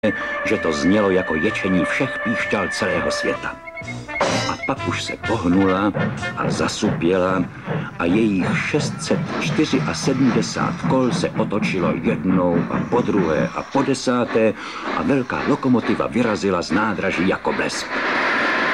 že to znělo jako ječení všech píšťal celého světa. A pak už se pohnula a zasupěla a jejich 674 kol se otočilo jednou a po druhé a po desáté a velká lokomotiva vyrazila z nádraží jako blesk.